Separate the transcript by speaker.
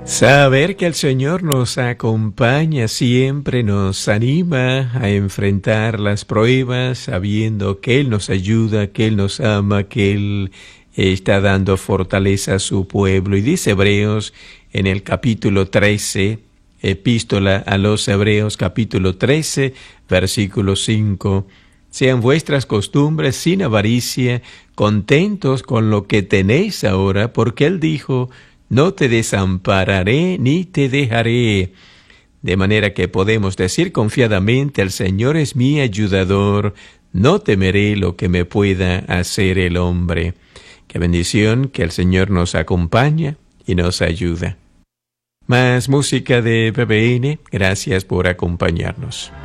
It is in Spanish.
Speaker 1: Saber que el Señor nos acompaña siempre nos anima a enfrentar las pruebas, sabiendo que Él nos ayuda, que Él nos ama, que Él está dando fortaleza a su pueblo. Y dice Hebreos en el capítulo 13, epístola a los Hebreos, capítulo 13, versículo 5. Sean vuestras costumbres sin avaricia, contentos con lo que tenéis ahora, porque Él dijo: no te desampararé ni te dejaré. De manera que podemos decir confiadamente: el Señor es mi ayudador, no temeré lo que me pueda hacer el hombre. Qué bendición que el Señor nos acompaña y nos ayuda. Más música de BBN, gracias por acompañarnos.